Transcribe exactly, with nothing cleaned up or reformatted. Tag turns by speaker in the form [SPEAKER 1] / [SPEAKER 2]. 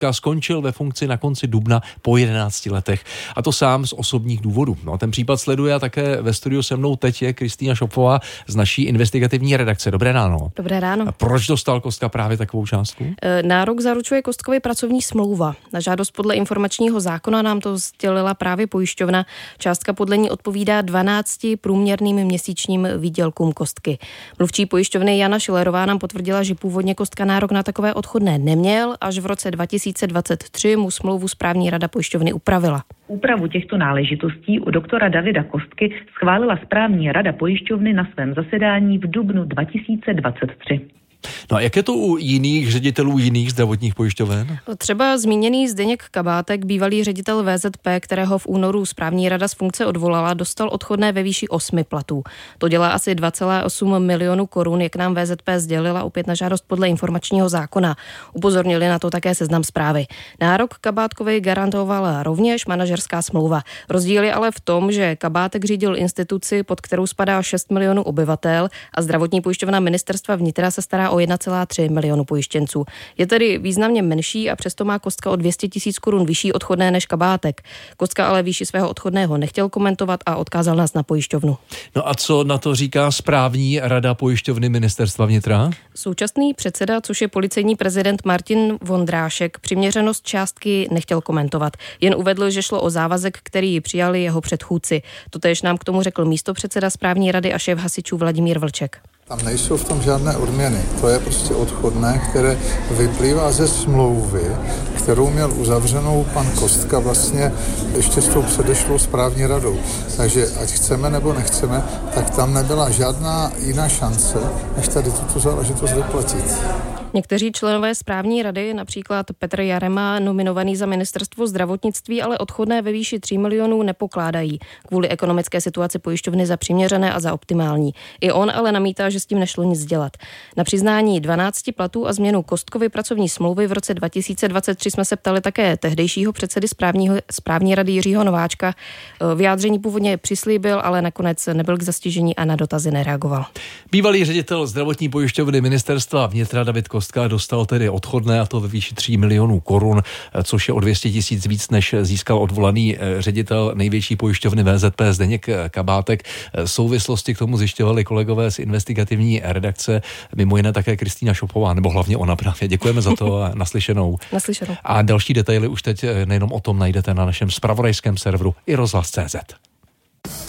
[SPEAKER 1] Kostka skončil ve funkci na konci dubna po jedenácti letech. A to sám z osobních důvodů. No, ten případ sleduje a také ve studiu se mnou teď je Kristýna Šopová z naší investigativní redakce. Dobré ráno.
[SPEAKER 2] Dobré ráno.
[SPEAKER 1] A proč dostal Kostka právě takovou částku?
[SPEAKER 2] Nárok zaručuje Kostkovi pracovní smlouva. Na žádost podle informačního zákona nám to sdělila právě pojišťovna. Částka podle ní odpovídá dvanácti průměrným měsíčním výdělkům Kostky. Mluvčí pojišťovny Jana Šilerová nám potvrdila, že původně Kostka nárok na takové odchodné neměl, až v roce dva tisíce dvacet tři mu smlouvu správní rada pojišťovny upravila.
[SPEAKER 3] Úpravu těchto náležitostí u doktora Davida Kostky schválila správní rada pojišťovny na svém zasedání v dubnu dva tisíce dvacet tři.
[SPEAKER 1] No a jak je to u jiných ředitelů jiných zdravotních pojišťoven?
[SPEAKER 2] Třeba zmíněný Zdeněk Kabátek, bývalý ředitel V Z P, kterého v únoru správní rada z funkce odvolala, dostal odchodné ve výši osmi platů. To dělá asi dva celé osm milionu korun, jak nám V Z P sdělila opět na žádost podle informačního zákona. Upozornili na to také Seznam Zprávy. Nárok Kabátkovi garantovala rovněž manažerská smlouva. Rozdíl je ale v tom, že Kabátek řídil instituci, pod kterou spadá šest milionů obyvatel, a zdravotní pojišťovna ministerstva vnitra se stará o jedna celá tři milionu pojištěnců. Je tedy významně menší a přesto má Kostka o dvě stě tisíc korun vyšší odchodné než Kabátek. Kostka ale výši svého odchodného nechtěl komentovat a odkázal nás na pojišťovnu.
[SPEAKER 1] No a co na to říká správní rada pojišťovny ministerstva vnitra?
[SPEAKER 2] Současný předseda, což je policejní prezident Martin Vondrášek, přiměřenost částky nechtěl komentovat. Jen uvedl, že šlo o závazek, který přijali jeho předchůdci. Totéž nám k tomu řekl místopředseda správní rady a šéf hasičů Vladimír Vlček.
[SPEAKER 4] Tam nejsou v tom žádné odměny. To je prostě odchodné, které vyplývá ze smlouvy, kterou měl uzavřenou pan Kostka vlastně ještě s tou předešlou správní radou. Takže ať chceme nebo nechceme, tak tam nebyla žádná jiná šance, než tady tuto záležitost vyplatit.
[SPEAKER 2] Někteří členové správní rady, například Petr Jarema, nominovaný za ministerstvo zdravotnictví, ale odchodné ve výši tří milionů nepokládají kvůli ekonomické situaci pojišťovny za přiměřené a za optimální. I on ale namítá, že s tím nešlo nic dělat. Na přiznání dvanácti platů a změnu Kostkovy pracovní smlouvy v roce dva tisíce dvacet tři jsme se ptali také tehdejšího předsedy správního, správní rady Jiřího Nováčka. Vyjádření původně přislíbil, ale nakonec nebyl k zastižení a na dotazy nereagoval.
[SPEAKER 1] Bývalý ředitel zdravotní pojišťovny ministerstva vnitra David Kostka dostal tedy odchodné, a to ve výši tří milionů korun, což je o dvě stě tisíc víc, než získal odvolaný ředitel největší pojišťovny V Z P Zdeněk Kabátek. Souvislosti k tomu zjišťovali kolegové z investigativní redakce, mimo jiné také Kristýna Šopová, nebo hlavně ona právě. Děkujeme za to a naslyšenou.
[SPEAKER 2] Naslyšenou.
[SPEAKER 1] A další detaily už teď nejenom o tom najdete na našem zpravodajském serveru i rozhlas tečka cé zet.